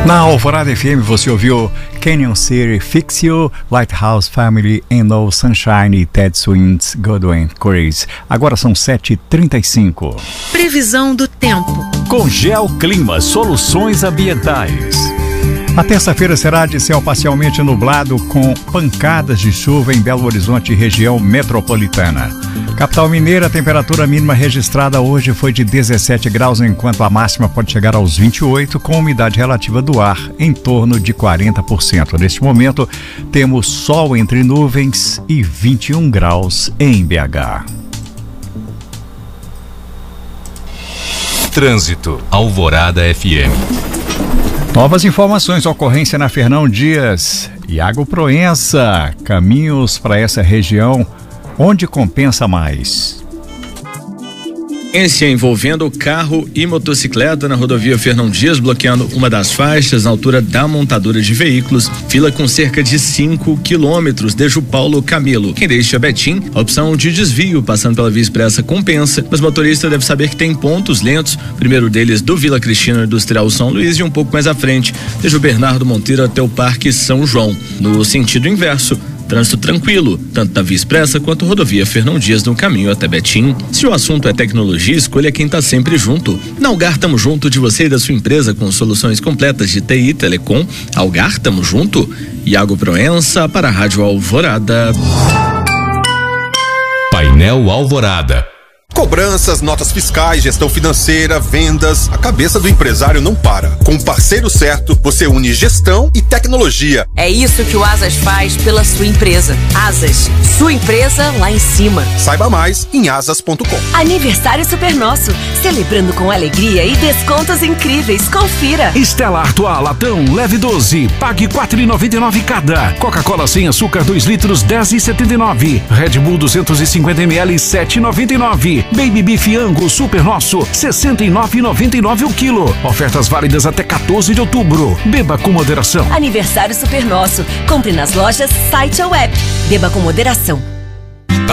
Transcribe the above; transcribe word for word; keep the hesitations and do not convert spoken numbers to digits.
Na Alvorada F M você ouviu Canyon City, Fix You, Lighthouse Family, and No Sunshine, Ted Swings, Godwin Chris. Agora são sete e trinta e cinco. Previsão do tempo. Com Geoclima Soluções Ambientais. A terça-feira será de céu parcialmente nublado com pancadas de chuva em Belo Horizonte e região metropolitana. Capital mineira, a temperatura mínima registrada hoje foi de dezessete graus, enquanto a máxima pode chegar aos vinte e oito, com umidade relativa do ar em torno de quarenta por cento. Neste momento, temos sol entre nuvens e vinte e um graus em B H. Trânsito, Alvorada F M. Novas informações, ocorrência na Fernão Dias, Iago Proença, caminhos para essa região, onde compensa mais? Ocorrência envolvendo carro e motocicleta na rodovia Fernão Dias, bloqueando uma das faixas na altura da montadora de veículos, fila com cerca de cinco quilômetros, desde o Paulo Camilo. Quem deixa Betim, a opção de desvio passando pela via expressa compensa, mas motorista deve saber que tem pontos lentos, o primeiro deles do Vila Cristina Industrial São Luís e um pouco mais à frente, desde o Bernardo Monteiro até o Parque São João. No sentido inverso, trânsito tranquilo, tanto na via expressa quanto rodovia Fernão Dias no caminho até Betim. Se o assunto é tecnologia, escolha quem tá sempre junto. Na Algar, tamo junto de você e da sua empresa com soluções completas de T I, telecom. Algar, tamo junto. Iago Proença para a Rádio Alvorada. Painel Alvorada. Cobranças, notas fiscais, gestão financeira, vendas, a cabeça do empresário não para. Com o parceiro certo, você une gestão e tecnologia. É isso que o Asas faz pela sua empresa. Asas, sua empresa lá em cima. Saiba mais em asas ponto com. Aniversário super nosso, celebrando com alegria e descontos incríveis. Confira. Stella Artois Latão, leve doze, pague quatro reais e noventa e nove cada. Coca-Cola sem açúcar dois litros, dez reais e setenta e nove. Red Bull duzentos e cinquenta mililitros, sete reais e noventa e nove. Baby Beef Angus Super Nosso, sessenta e nove reais e noventa e nove o quilo. Ofertas válidas até quatorze de outubro. Beba com moderação. Aniversário super nosso. Compre nas lojas, site ou app. Beba com moderação.